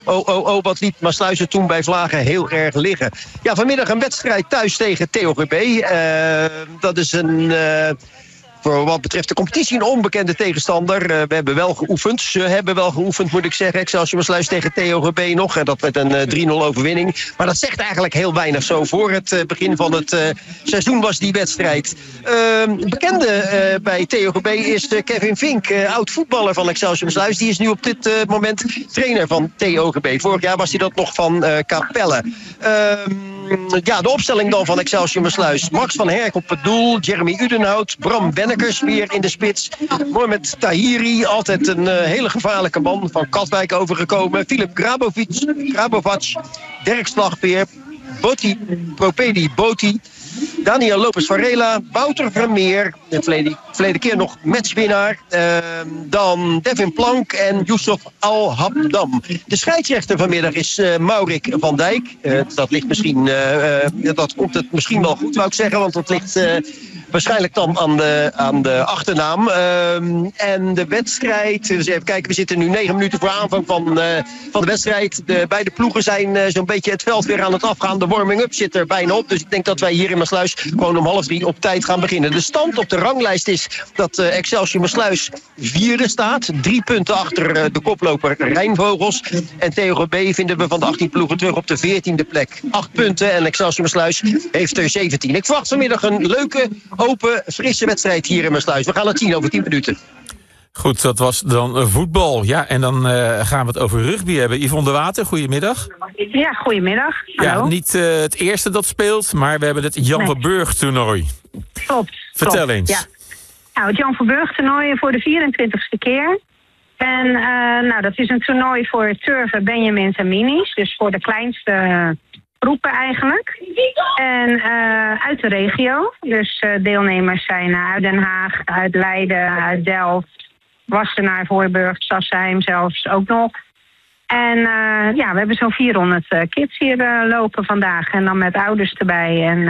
Wat liet Maassluis toen bij Vlagen heel erg liggen. Ja, vanmiddag een wedstrijd thuis tegen TOGB. Dat is een... voor wat betreft de competitie een onbekende tegenstander. We hebben wel geoefend. Ze hebben wel geoefend, moet ik zeggen. Excelsior Maassluis tegen TOGB nog. En dat met een 3-0 overwinning. Maar dat zegt eigenlijk heel weinig zo. Voor het begin van het seizoen was die wedstrijd. Bekende bij TOGB is Kevin Vink. Oud-voetballer van Excelsior Maassluis. Die is nu op dit moment trainer van TOGB. Vorig jaar was hij dat nog van Capelle. De opstelling dan van Excelsior Maassluis. Max van Herk op het doel. Jeremy Udenhout. Bram Bennekers weer in de spits. Mohamed Tahiri. Altijd een hele gevaarlijke man. Van Katwijk overgekomen. Filip Grabovac. Dirk Slagveer. Propedi Boti. Daniel Lopez Varela. Wouter Vermeer. De verleden keer nog matchwinnaar. Dan Devin Plank en Youssef Al-Habdam. De scheidsrechter vanmiddag is Maurik van Dijk. Dat ligt misschien... dat komt het misschien wel goed, wou ik zeggen. Want dat ligt... waarschijnlijk dan aan de achternaam. En de wedstrijd... Dus even kijken, we zitten nu 9 minuten voor aanvang van de wedstrijd. Beide ploegen zijn zo'n beetje het veld weer aan het afgaan. De warming-up zit er bijna op. Dus ik denk dat wij hier in Maassluis gewoon om 2:30 op tijd gaan beginnen. De stand op de ranglijst is dat Excelsior Maassluis 4e staat. 3 punten achter de koploper Rijnvogels. En TOGB vinden we van de 18 ploegen terug op de 14e plek. 8 punten en Excelsior Maassluis heeft er 17. Ik verwacht vanmiddag een leuke... open, frisse wedstrijd hier in Maassluis. We gaan het zien over 10 minuten. Goed, dat was dan voetbal. Ja, en dan gaan we het over rugby hebben. Yvonne de Water, goedemiddag. Ja, goedemiddag. Hallo. Ja, niet het eerste dat speelt, maar we hebben het Jan van Burg toernooi. Klopt. Vertel eens. Ja. Nou, het Jan van Burg toernooi voor de 24e keer. En dat is een toernooi voor turven, benjamins en minis. Dus voor de kleinste... groepen eigenlijk. En uit de regio. Dus deelnemers zijn uit Den Haag, uit Leiden, uit Delft, Wassenaar, Voorburg, Sassheim zelfs ook nog. En we hebben zo'n 400 kids hier lopen vandaag. En dan met ouders erbij en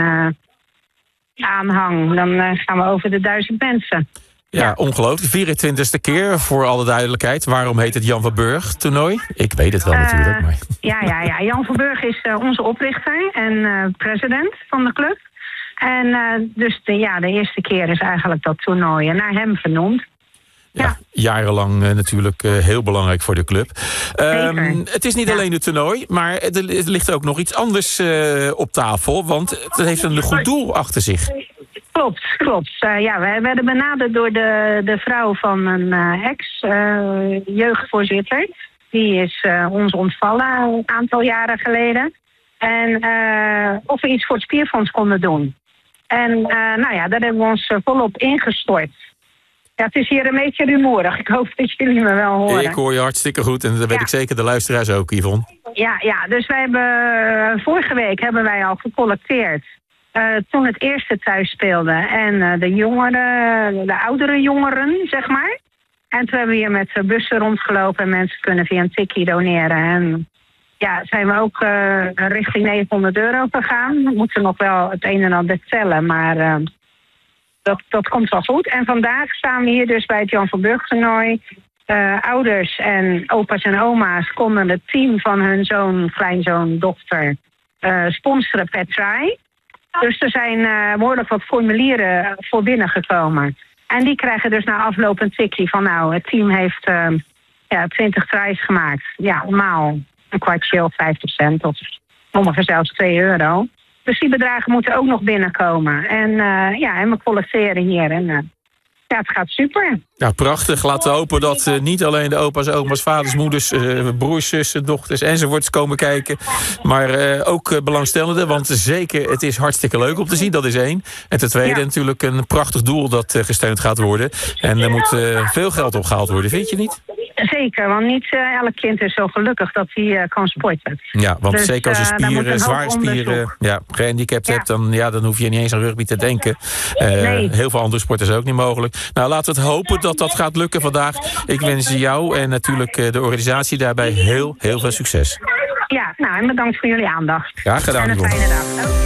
aanhang. Dan gaan we over de 1000 mensen. Ja, ongelooflijk. 24e keer, voor alle duidelijkheid. Waarom heet het Jan van Burg toernooi? Ik weet het wel natuurlijk. Maar... Ja. Jan van Burg is onze oprichter en president van de club. En dus de eerste keer is eigenlijk dat toernooi naar hem vernoemd. Ja, jarenlang natuurlijk heel belangrijk voor de club. Het is niet alleen het toernooi, maar er ligt ook nog iets anders op tafel. Want het heeft een goed doel achter zich. Klopt. We werden benaderd door de vrouw van een ex-jeugdvoorzitter. Die is ons ontvallen een aantal jaren geleden. En of we iets voor het spierfonds konden doen. En daar hebben we ons volop ingestort. Ja, het is hier een beetje rumoerig. Ik hoop dat jullie me wel horen. Ik hoor je hartstikke goed en dat weet ik zeker de luisteraars ook, Yvonne. Ja, dus wij hebben vorige week hebben wij al gecollecteerd. Toen het eerste thuis speelde en de oudere jongeren, zeg maar. En toen hebben we hier met bussen rondgelopen en mensen kunnen via een tikkie doneren. En zijn we ook richting €900 gegaan. We moeten nog wel het een en ander tellen, maar dat komt wel goed. En vandaag staan we hier dus bij het Jan van Burg toernooi. Ouders en opa's en oma's konden het team van hun zoon, kleinzoon, dochter sponsoren per try. Dus er zijn behoorlijk wat formulieren voor binnengekomen. En die krijgen dus na afloop een tikkie van het team heeft 20 tries gemaakt. Ja, normaal een kwartje of 50 cent of sommigen zelfs €2. Dus die bedragen moeten ook nog binnenkomen. En we collecteren hier en het gaat super. Nou, prachtig. Laten we hopen dat niet alleen de opa's, oma's, vaders, moeders, broers, zussen, dochters enzovoorts komen kijken. Maar ook belangstellenden. Want zeker, het is hartstikke leuk om te zien. Dat is 1. En ten tweede natuurlijk een prachtig doel dat gesteund gaat worden. En er moet veel geld opgehaald worden, vind je niet? Zeker, want niet elk kind is zo gelukkig dat hij kan sporten. Ja, want dus, zeker als je zware spieren gehandicapt hebt, dan hoef je niet eens aan rugby te denken. Heel veel andere sporten is ook niet mogelijk. Nou, laten we het hopen dat dat gaat lukken vandaag. Ik wens jou en natuurlijk de organisatie daarbij heel veel succes. Ja, en bedankt voor jullie aandacht. Graag gedaan. En een fijne dag.